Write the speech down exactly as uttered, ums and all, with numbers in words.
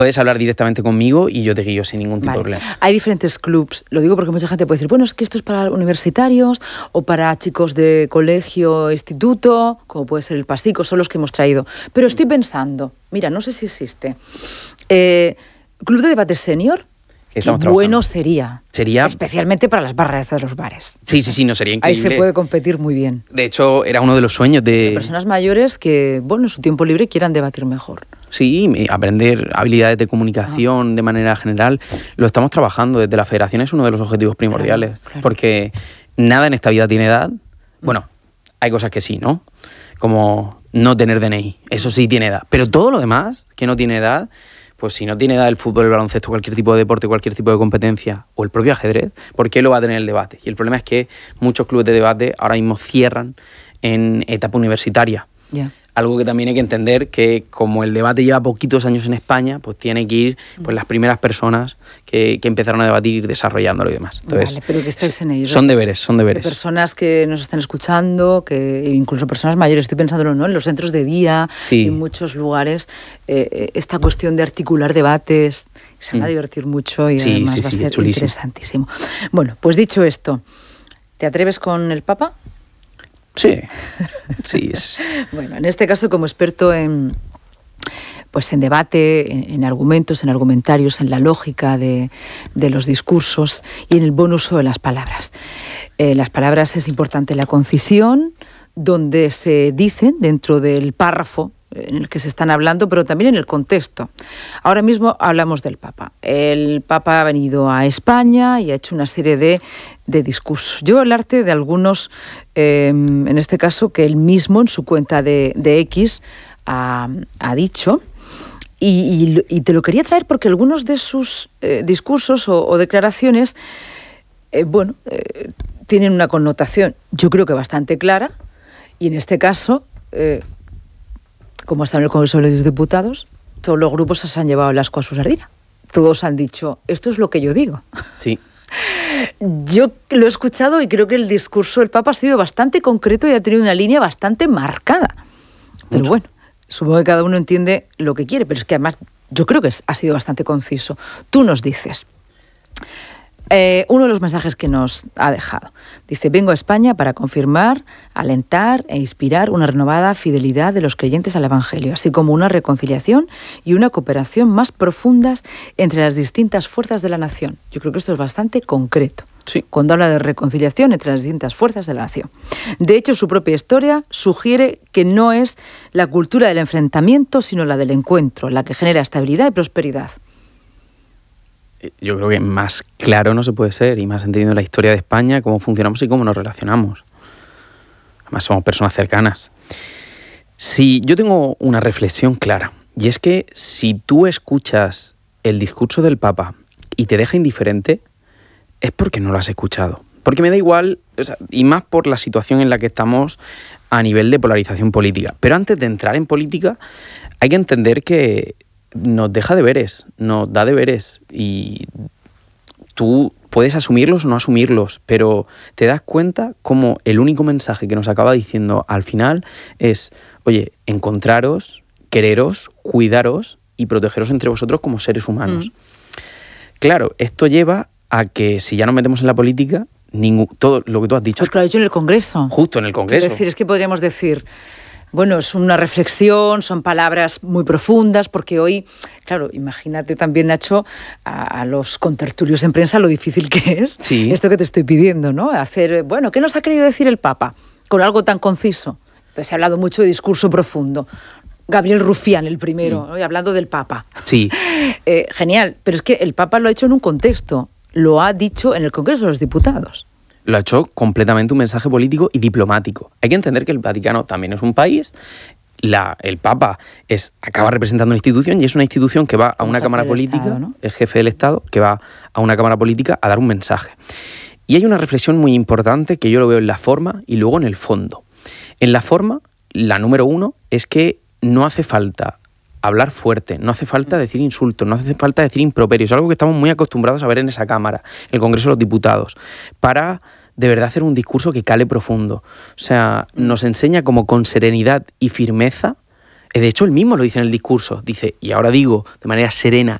Puedes hablar directamente conmigo y yo te guío sin ningún tipo Vale. de problema. Hay diferentes clubs, lo digo porque mucha gente puede decir, bueno, es que esto es para universitarios o para chicos de colegio, instituto, como puede ser el Pasico, son los que hemos traído. Pero estoy pensando, mira, no sé si existe, eh, club de debate senior. Qué bueno sería. Sería. Especialmente para las barras de los bares. Sí, sí, sí, no sería increíble. Ahí se puede competir muy bien. De hecho, era uno de los sueños de... de personas mayores que, bueno, en su tiempo libre quieran debatir mejor. Sí, aprender habilidades de comunicación ah. de manera general. Lo estamos trabajando desde la federación, es uno de los objetivos primordiales. Claro, claro. Porque nada en esta vida tiene edad. Bueno, hay cosas que sí, ¿no? Como no tener D N I. Eso sí tiene edad. Pero todo lo demás que no tiene edad... Pues si no tiene edad el fútbol, el baloncesto, cualquier tipo de deporte, cualquier tipo de competencia, o el propio ajedrez, ¿por qué lo va a tener el debate? Y el problema es que muchos clubes de debate ahora mismo cierran en etapa universitaria. Yeah. Algo que también hay que entender, que como el debate lleva poquitos años en España, pues tiene que ir pues, las primeras personas que, que empezaron a debatir, ir desarrollándolo y demás. Entonces, vale, pero que estáis en ello. Son deberes, son deberes. De personas que nos están escuchando, que incluso personas mayores, estoy pensándolo, ¿no? En los centros de día, sí. en muchos lugares, eh, esta cuestión de articular debates, se van a divertir mucho y sí, además sí, va sí, a ser chulísimo. Interesantísimo. Bueno, pues dicho esto, ¿te atreves con el Papa? Sí, sí. Es... Bueno, en este caso como experto en, pues en debate, en, en argumentos, en argumentarios, en la lógica de, de los discursos y en el buen uso de las palabras. Eh, las palabras es importante la concisión, donde se dicen dentro del párrafo en el que se están hablando, pero también en el contexto. Ahora mismo hablamos del Papa. El Papa ha venido a España y ha hecho una serie de, de discursos. Yo voy a hablarte de algunos, eh, en este caso, que él mismo en su cuenta de, de X ha, ha dicho, y, y, y te lo quería traer porque algunos de sus eh, discursos o, o declaraciones, eh, bueno, eh, tienen una connotación, yo creo que bastante clara, y en este caso... Eh, como está en el Congreso de los Diputados, todos los grupos se han llevado el asco a su sardina. Todos han dicho, esto es lo que yo digo. Sí. Yo lo he escuchado y creo que el discurso del Papa ha sido bastante concreto y ha tenido una línea bastante marcada. Pero Mucho. Bueno, supongo que cada uno entiende lo que quiere, pero es que además yo creo que ha sido bastante conciso. Tú nos dices... Eh, uno de los mensajes que nos ha dejado. Dice, vengo a España para confirmar, alentar e inspirar una renovada fidelidad de los creyentes al Evangelio, así como una reconciliación y una cooperación más profundas entre las distintas fuerzas de la nación. Yo creo que esto es bastante concreto. Sí. Cuando habla de reconciliación entre las distintas fuerzas de la nación. De hecho, su propia historia sugiere que no es la cultura del enfrentamiento, sino la del encuentro, la que genera estabilidad y prosperidad. Yo creo que más claro no se puede ser, y más entendiendo la historia de España, cómo funcionamos y cómo nos relacionamos. Además somos personas cercanas. Si yo tengo una reflexión clara, y es que si tú escuchas el discurso del Papa y te deja indiferente, es porque no lo has escuchado. Porque me da igual, o sea, y más por la situación en la que estamos a nivel de polarización política. Pero antes de entrar en política, hay que entender que nos deja deberes, nos da deberes, y tú puedes asumirlos o no asumirlos, pero te das cuenta como el único mensaje que nos acaba diciendo al final es, oye, encontraros, quereros, cuidaros y protegeros entre vosotros como seres humanos. Mm. Claro, esto lleva a que si ya nos metemos en la política, ningún, todo lo que tú has dicho... Pues claro, yo en el Congreso. Justo en el Congreso. Es decir, es que podríamos decir... Bueno, es una reflexión, son palabras muy profundas, porque hoy, claro, imagínate también, Nacho, a, a los contertulios en prensa lo difícil que es sí. esto que te estoy pidiendo, ¿no? Hacer, bueno, ¿qué nos ha querido decir el Papa? Con algo tan conciso. Entonces se ha hablado mucho de discurso profundo. Gabriel Rufián, el primero, ¿no? Y hablando del Papa. Sí. Eh, genial, pero es que el Papa lo ha hecho en un contexto, lo ha dicho en el Congreso de los Diputados. Lo ha hecho completamente un mensaje político y diplomático. Hay que entender que el Vaticano también es un país, la, el Papa es, acaba representando una institución y es una institución que va a una cámara política, Estado, ¿no? El jefe del Estado, que va a una cámara política a dar un mensaje. Y hay una reflexión muy importante que yo lo veo en la forma y luego en el fondo. En la forma, la número uno es que no hace falta hablar fuerte, no hace falta decir insultos, no hace falta decir improperios, algo que estamos muy acostumbrados a ver en esa Cámara, el Congreso de los Diputados, para de verdad hacer un discurso que cale profundo. O sea, nos enseña como con serenidad y firmeza De hecho, él mismo lo dice en el discurso. Dice, y ahora digo de manera serena